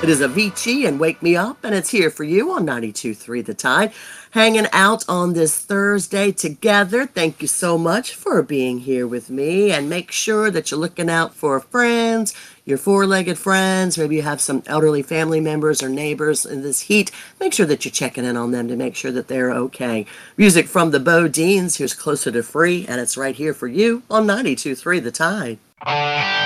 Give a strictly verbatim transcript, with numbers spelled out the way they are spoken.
It is Avicii and Wake Me Up, and it's here for you on ninety-two point three The Tide. Hanging out on this Thursday together. Thank you so much for being here with me, and make sure that you're looking out for friends, your four-legged friends. Maybe you have some elderly family members or neighbors in this heat. Make sure that you're checking in on them to make sure that they're okay. Music from the Bodines. Here's Closer to Free, and it's right here for you on ninety-two point three The Tide.